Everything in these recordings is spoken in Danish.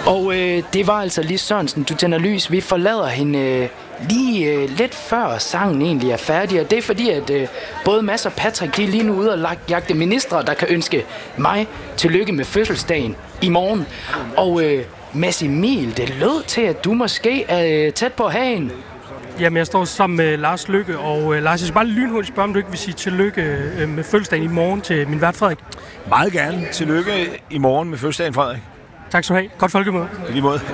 Og det var altså Lis Sørensen, Du tænder lys. Vi forlader hende lige lidt før sangen egentlig er færdig. Og det er fordi, at både Mads og Patrick, de er lige nu ude og jagte ministre, der kan ønske mig tillykke med fødselsdagen i morgen. Og Mads Emil, det lød til, at du måske er tæt på at have en. Jamen, jeg står sammen med Lars Løkke, og Lars, jeg skal bare lynhurtigt spørge, om du ikke vil sige tillykke med fødselsdagen i morgen til min vært Frederik. Meget gerne. Tillykke i morgen med fødselsdagen, Frederik. Tak skal du have. Godt folkemøde. I lige måde.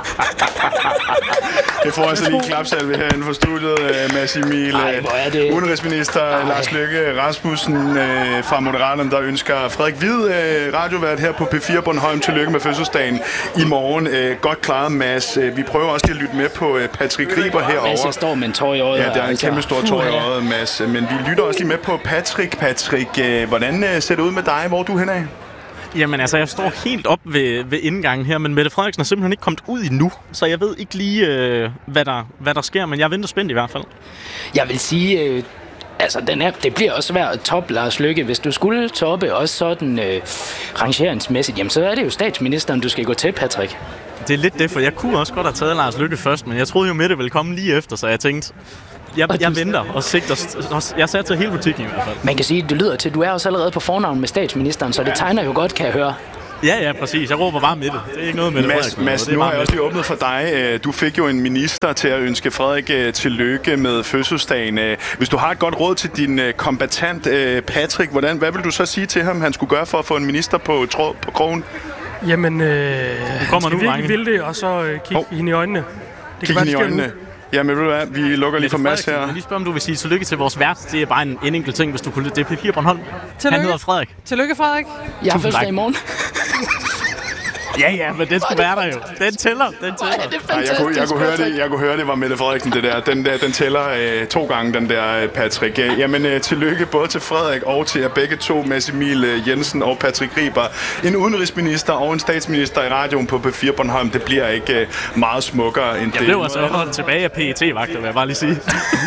Det får altså lige en klapsalve herinde for studiet. Mads Emil, udenrigsminister Lars Løkke Rasmussen fra Moderaterne, der ønsker Frederik Hvid, radiovært her på P4 Bornholm, tillykke med fødselsdagen i morgen. Godt klaret, Mads. Vi prøver også lige at lytte med på Patrick Riber herovre. Mads, jeg står med en tår i øjet. Ja, der er en kæmpe stor tår i øjet, Mads. Men vi lytter også lige med på Patrick. Patrick, hvordan ser det ud med dig? Hvor er du henad? Jamen altså, jeg står helt op ved indgangen her, men Mette Frederiksen er simpelthen ikke kommet ud endnu, så jeg ved ikke lige, hvad der sker, men jeg venter spændt i hvert fald. Jeg vil sige, altså det bliver også svært at toppe Lars Løkke. Hvis du skulle toppe også sådan rangeringsmæssigt, jamen så er det jo statsministeren, du skal gå til, Patrick. Det er lidt det, for jeg kunne også godt have taget Lars Løkke først, men jeg troede jo, Mette ville komme lige efter, så jeg tænkte... Jeg venter og sigter. Jeg satte til hele butikken i hvert fald. Man kan sige, at det lyder til, at du er også allerede på fornavn med statsministeren, så det tegner jo godt, kan jeg høre. Ja, præcis. Jeg råber bare med det. Det er ikke noget med det. Mads, nu har jeg også lige åbnet for dig. Du fik jo en minister til at ønske Frederik tillykke med fødselsdagen. Hvis du har et godt råd til din kombatant Patrick, hvad vil du så sige til ham, han skulle gøre for at få en minister på krogen? Jamen, han skal virkelig ville det, og så kigge hende i øjnene. Kigge hende i øjnene. Jamen, ved du hvad, vi lukker lige for Mads her. Jeg lige spørge, om du vil sige tillykke til vores vært. Det er bare en enkelt ting, hvis du kunne. Det er P4 Bornholm. Tillykke. Han hedder Frederik. Tillykke, Frederik. Jeg har fødselsdag i morgen. Ja, men den skulle være der jo. Den tæller. Jeg kunne høre det var Mette Frederiksen, det der. Den tæller 2 gange, den der, Patrick. Jamen, tillykke både til Frederik og til jer begge to, Mads Emil Jensen og Patrick Riber. En udenrigsminister og en statsminister i radioen på P4 Bornholm. Det bliver ikke meget smukkere end det. Jeg blev altså holdt tilbage af PET-vagter, vil jeg bare lige sige.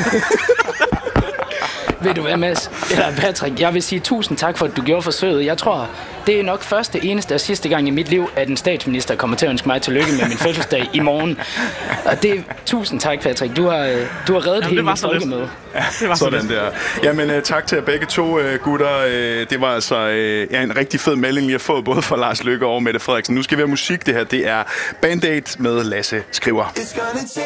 Ved du hvad, Mads? Eller Patrick, jeg vil sige tusind tak for, at du gjorde forsøget. Jeg tror, det er nok første, eneste og sidste gang i mit liv, at en statsminister kommer til at ønske mig tillykke med min fødselsdag i morgen. Og det tusind tak, Patrick. Du har reddet hele mit folkemøde. Ja, sådan der. Jamen, tak til jer begge to, gutter. Det var altså en rigtig fed melding, vi har fået, både fra Lars Løkke og Mette Frederiksen. Nu skal vi have musik. Det her, det er Band-Aid med Lasse Skriver.